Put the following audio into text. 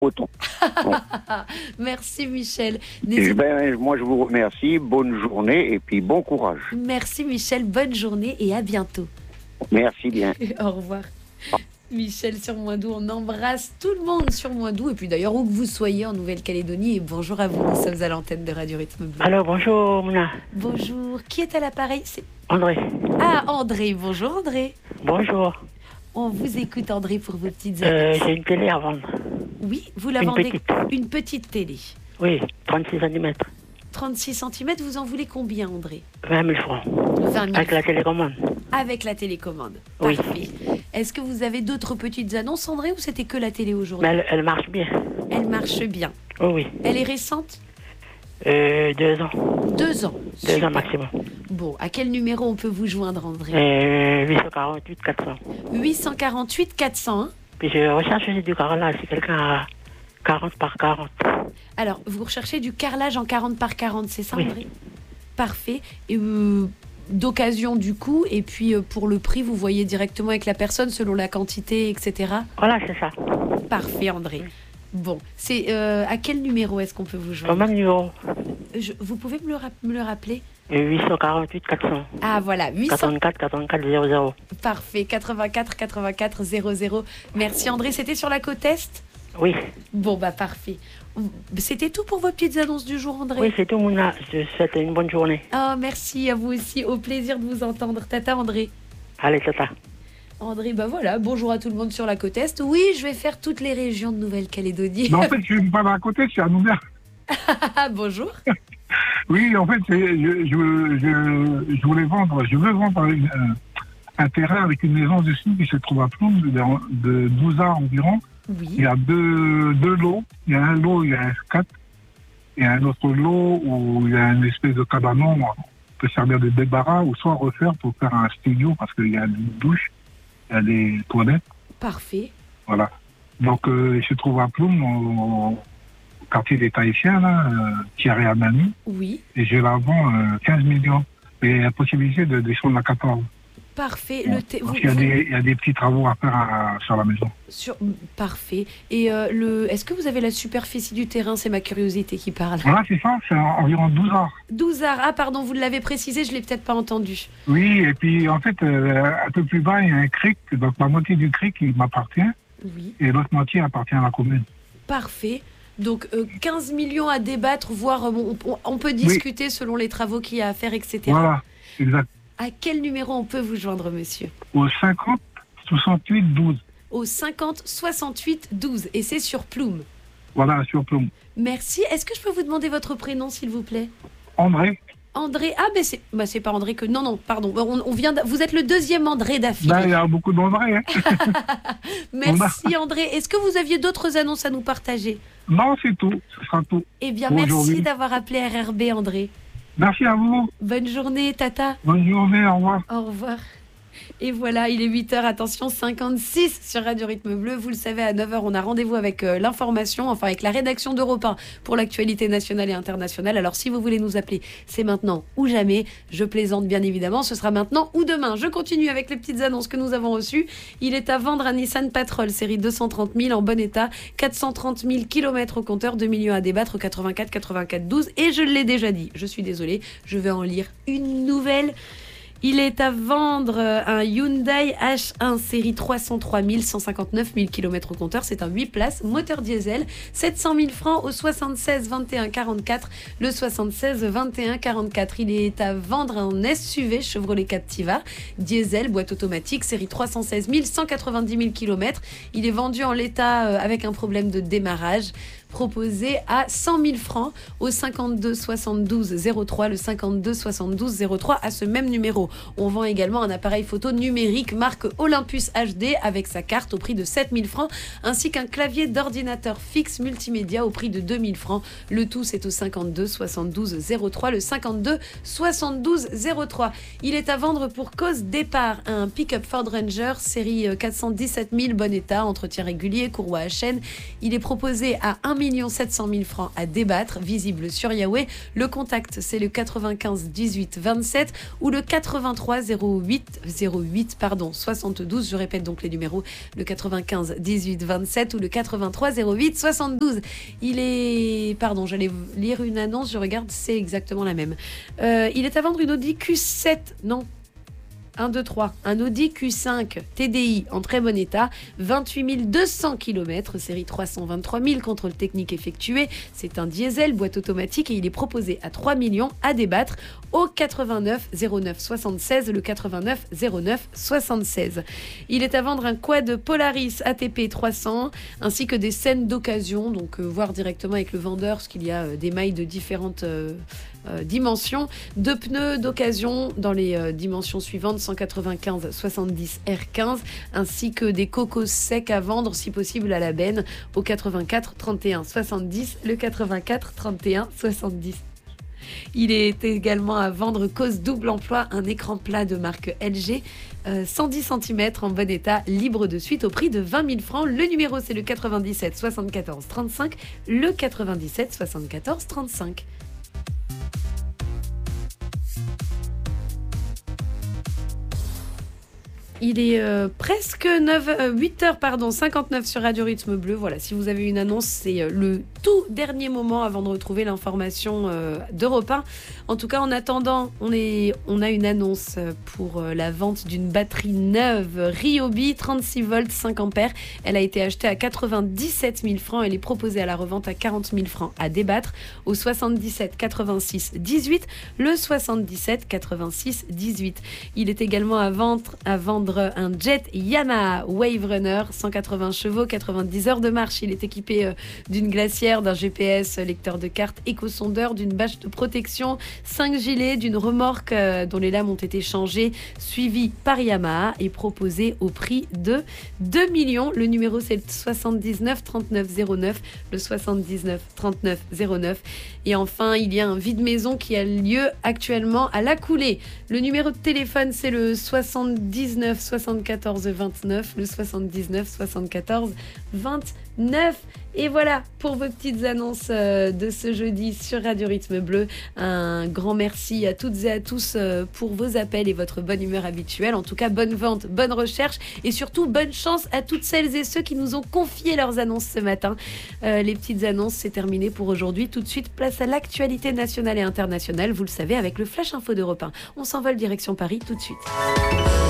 autant. Bon. Merci Michel. Moi, je vous remercie. Bonne journée et puis bon courage. Merci Michel, bonne journée et à bientôt. Merci bien. Au revoir. Michel sur Moindou, on embrasse tout le monde sur Moindou. Et puis d'ailleurs, où que vous soyez en Nouvelle-Calédonie, et bonjour à vous, nous sommes à l'antenne de Radio Rythme Bleu. Alors bonjour Mouna. Bonjour, qui est à l'appareil? André. Ah, André, bonjour André. Bonjour. On vous écoute André pour vos petites annonces. J'ai une télé à vendre. Oui, vous la vendez? Une petite télé. Oui, 36 cm. 36 cm, vous en voulez combien André? 20 000 francs. 20 000. Avec la télécommande. Avec la télécommande. Oui. Parfait. Est-ce que vous avez d'autres petites annonces André ou c'était que la télé aujourd'hui? Mais elle marche bien. Elle marche bien. Oh, oui. Elle est récente? 2 ans. 2 ans. 2 Super. ans maximum. Bon, à quel numéro on peut vous joindre André? 848 400. 848 400. Puis je recherche aussi du carrelage, si quelqu'un a 40 par 40. Alors, vous recherchez du carrelage en 40 par 40, c'est ça Oui. André? Parfait. Et d'occasion du coup, et puis pour le prix, vous voyez directement avec la personne selon la quantité, etc. Voilà, c'est ça. Parfait André. Bon, c'est à quel numéro est-ce qu'on peut vous Au joindre? même numéro. Vous pouvez me le rappeler? 848 400. Ah voilà, 84 84 00. Parfait, 84 84 00. Merci André, c'était sur la côte Est? Oui. Bon bah parfait. C'était tout pour vos petites annonces du jour André? Oui, c'est tout Mouna. Je souhaite une bonne journée. Oh merci à vous aussi, au plaisir de vous entendre. Tata André. Allez, tata. André, bah voilà, bonjour à tout le monde sur la côte Est. Oui, je vais faire toutes les régions de Nouvelle-Calédonie. Mais en fait, je ne suis pas à côté, je suis à Nouméa. Bonjour. Oui, en fait, je voulais vendre, je veux vendre un terrain avec une maison dessus qui se trouve à Ploum, de 12 ans environ. Oui. Il y a deux lots. Il y a un lot, il y a un 4. Et un autre lot où il y a une espèce de cabanon. On peut servir de débarras ou soit refaire pour faire un studio parce qu'il y a une douche, il y a des toilettes. Parfait. Voilà. Donc, il se trouve à Ploum, au quartier des Tahitiens, là, Thierry Amani. Oui. Et je la vends 15 millions. Et la possibilité de descendre à 14. Parfait. Bon, parce qu'il y a des petits travaux à faire sur la maison. Parfait. Et est-ce que vous avez la superficie du terrain? C'est ma curiosité qui parle. Voilà, c'est ça, c'est environ 12 ans. 12 arts. Ah, pardon, vous l'avez précisé, je ne l'ai peut-être pas entendu. Oui, et puis en fait, un peu plus bas, il y a un cric. Donc la moitié du cric, il m'appartient. Oui. Et l'autre moitié appartient à la commune. Parfait. Donc 15 millions à débattre, voire on peut discuter selon les travaux qu'il y a à faire, etc. Voilà, exact. À quel numéro on peut vous joindre, monsieur? Au 50 68 12. Au 50 68 12. Et c'est sur Ploum. Voilà, sur Ploum. Merci. Est-ce que je peux vous demander votre prénom, s'il vous plaît? André. André. Ah, mais c'est pas André que... Non, pardon. On vient vous êtes le deuxième André d'affilée. Là, il y a beaucoup d'André. Hein. Merci, André. Est-ce que vous aviez d'autres annonces à nous partager? Non, c'est tout. Ce sera tout. Eh bien, merci d'avoir appelé RRB, André. Merci à vous. Bonne journée, Tata. Bonne journée, au revoir. Au revoir. Et voilà, il est 8h, attention, 56 sur Radio Rythme Bleu. Vous le savez, à 9h, on a rendez-vous avec l'information, enfin avec la rédaction d'Europe 1 pour l'actualité nationale et internationale. Alors si vous voulez nous appeler, c'est maintenant ou jamais. Je plaisante bien évidemment, ce sera maintenant ou demain. Je continue avec les petites annonces que nous avons reçues. Il est à vendre un Nissan Patrol, série 230 000 en bon état, 430 000 km au compteur, 2 millions à débattre, 84 84 12. Et je l'ai déjà dit, je suis désolée, je vais en lire une nouvelle. Il est à vendre un Hyundai H1 série 303 159 000 km au compteur. C'est un 8 places, moteur diesel, 700 000 francs au 76 21 44. Le 76 21 44. Il est à vendre un SUV Chevrolet Captiva, diesel, boîte automatique, série 316 190 000 km. Il est vendu en l'état avec un problème de démarrage. Proposé à 100 000 francs au 52 72 03, le 52 72 03 à ce même numéro. On vend également un appareil photo numérique marque Olympus HD avec sa carte au prix de 7 000 francs ainsi qu'un clavier d'ordinateur fixe multimédia au prix de 2 000 francs. Le tout c'est au 52 72 03, le 52 72 03. Il est à vendre pour cause départ un pick-up Ford Ranger série 417 000 bon état, entretien régulier, courroie à chaîne. Il est proposé à 1 700 000 francs à débattre, visible sur Yahweh. Le contact, c'est le 95 18 27 ou le 83 08 72. Je répète donc les numéros, le 95 18 27 ou le 83 08 72. J'allais lire une annonce, je regarde, c'est exactement la même. Il est à vendre une Audi Q7, non 1, 2, 3. Un Audi Q5 TDI en très bon état, 28 200 km, série 323 000, contrôle technique effectué. C'est un diesel, boîte automatique et il est proposé à 3 millions à débattre au 89 09 76, le 89 09 76. Il est à vendre un quad Polaris ATP 300 ainsi que des scènes d'occasion, donc voir directement avec le vendeur parce qu'il y a des mailles de différentes dimensions, de pneus d'occasion dans les dimensions suivantes 195 70 R15 ainsi que des cocos secs à vendre si possible à la benne au 84 31 70, le 84 31 70. Il est également à vendre cause double emploi, un écran plat de marque LG 110 cm en bon état, libre de suite au prix de 20 000 francs. Le numéro c'est le 97 74 35, le 97 74 35. Il est presque 8h59 sur Radio Rythme Bleu. Voilà, si vous avez une annonce, c'est le tout dernier moment avant de retrouver l'information d'Europe 1. En tout cas, en attendant, on a une annonce pour la vente d'une batterie neuve Ryobi 36 volts 5 ampères. Elle a été achetée à 97 000 francs. Elle est proposée à la revente à 40 000 francs à débattre au 77 86 18, le 77 86 18. Il est également à vendre un jet Yamaha Wave Runner, 180 chevaux, 90 heures de marche. Il est équipé d'une glacière, d'un GPS, lecteur de cartes, éco-sondeur, d'une bâche de protection, 5 gilets, d'une remorque dont les lames ont été changées, suivi par Yamaha et proposé au prix de 2 millions. Le numéro c'est le 79 39 09, le 79 39 09. Et enfin, il y a un vide-maison qui a lieu actuellement à la Coulée. Le numéro de téléphone c'est le 79 74 29, le 79 74 29. Et voilà pour vos petites annonces de ce jeudi sur Radio Rythme Bleu. Un grand merci à toutes et à tous pour vos appels et votre bonne humeur habituelle. En tout cas, bonne vente, bonne recherche et surtout bonne chance à toutes celles et ceux qui nous ont confié leurs annonces ce matin. Les petites annonces, c'est terminé pour aujourd'hui. Tout de suite, place à l'actualité nationale et internationale. Vous le savez, avec le Flash Info d'Europe 1. On s'envole direction Paris tout de suite.